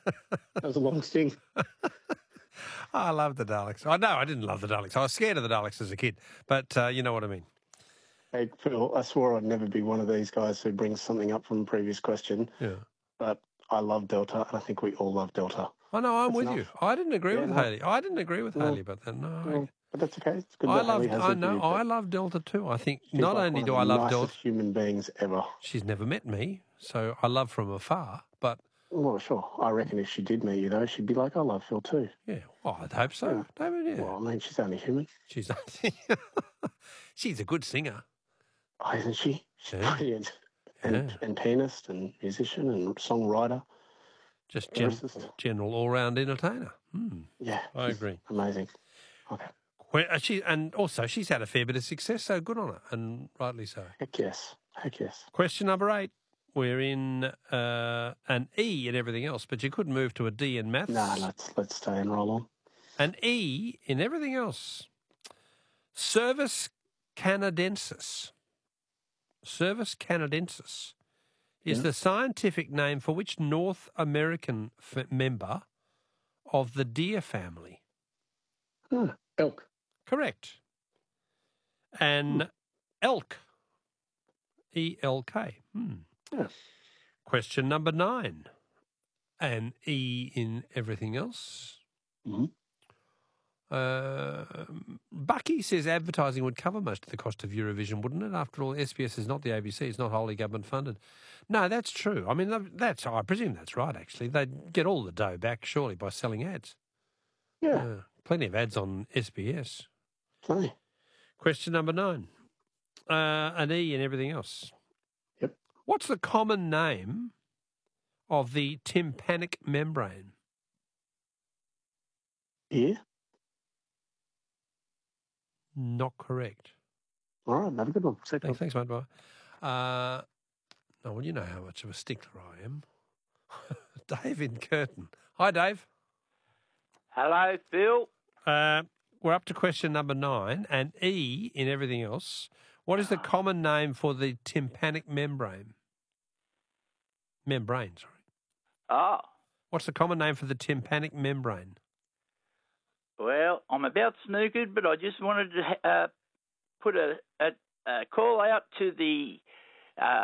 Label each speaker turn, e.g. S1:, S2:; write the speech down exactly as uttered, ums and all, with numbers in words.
S1: That was a long sting.
S2: I love the Daleks. I know I didn't love the Daleks. I was scared of the Daleks as a kid, but uh, you know what I mean.
S1: Hey, Phil, I swore I'd never be one of these guys who brings something up from a previous question.
S2: Yeah.
S1: But I love Delta, and I think we all love Delta.
S2: I know, I'm
S1: That's
S2: with
S1: enough.
S2: you. I didn't agree
S1: Yeah,
S2: with
S1: no.
S2: Haley. I didn't agree with
S1: No.
S2: Haley about that. No.
S1: No, but that's okay. It's good
S2: I
S1: that
S2: love,
S1: Haley has
S2: I
S1: her
S2: know,
S1: view,
S2: I
S1: but
S2: love Delta too. I think
S1: she's
S2: not
S1: like
S2: only
S1: one
S2: do
S1: of
S2: I
S1: the
S2: love
S1: nicest
S2: Delta,
S1: human beings ever.
S2: she's never met me, so I love from afar, but
S1: Well, sure. I reckon if she did meet you, though, she'd be like, I love Phil too.
S2: yeah, well, I'd hope so.
S1: Yeah.
S2: David, yeah.
S1: Well, I mean, she's only human.
S2: She's she's a good singer.
S1: Oh, isn't she? She's
S2: Yeah.
S1: brilliant. And,
S2: Yeah.
S1: and pianist and musician and songwriter.
S2: Just gen-
S1: Lyricist.
S2: general all-round entertainer. Hmm.
S1: Yeah.
S2: I
S1: she's
S2: agree.
S1: Amazing. Okay.
S2: Well, uh, she, and also, she's had a fair bit of success, so good on her, and rightly so.
S1: Heck yes. Heck yes.
S2: Question number eight. We're in uh, an E in everything else, but you could move to a D in maths.
S1: No, let's, let's stay and roll on.
S2: An E in everything else. Service canadensis. Service canadensis is
S1: Yeah.
S2: the scientific name for which North American f- member of the deer family?
S1: Ah, elk.
S2: Correct. An elk. E L K. Hmm.
S1: Yeah.
S2: Question number nine. An E in everything else.
S1: Mm-hmm.
S2: Uh, Bucky says advertising would cover most of the cost of Eurovision, wouldn't it? After all, S B S is not the A B C; it's not wholly government funded. No, that's true. I mean, that's I presume that's right. Actually, they'd get all the dough back surely by selling ads.
S1: Yeah.
S2: Uh, plenty of ads on S B S.
S1: Plenty.
S2: Question number nine. Uh, an E in everything else.
S1: Yep.
S2: What's the common name of the tympanic membrane?
S1: Ear.
S2: Not correct.
S1: All right, have a good one. Second.
S2: Thanks, thanks, mate. Bye. Uh, no, well, you know how much of a stickler I am. Dave in Curtin. Hi, Dave.
S3: Hello, Phil.
S2: Uh, we're up to question number nine, and E in everything else. What is the common name for the tympanic membrane? Membrane, sorry.
S3: Oh,
S2: What's the common name for the tympanic membrane?
S3: well, I'm about snookered, but I just wanted to uh, put a, a, a call out to the uh,